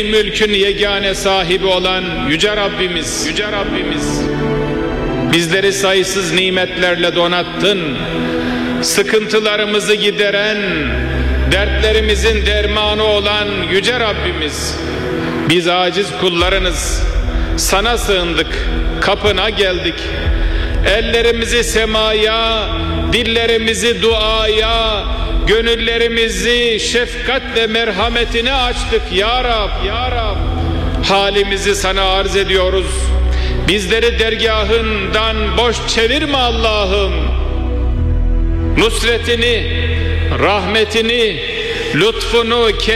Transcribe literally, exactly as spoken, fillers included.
mülkün yegane sahibi olan Yüce Rabbimiz, Yüce Rabbimiz, bizleri sayısız nimetlerle donattın. Sıkıntılarımızı gideren, dertlerimizin dermanı olan Yüce Rabbimiz, biz aciz kullarınız, sana sığındık, kapına geldik. Ellerimizi semaya, dillerimizi duaya, gönüllerimizi şefkat ve merhametine açtık ya Rab, ya Rab. Halimizi sana arz ediyoruz. Bizleri dergahından boş çevirme Allah'ım. Nusretini, rahmetini, lütfunu,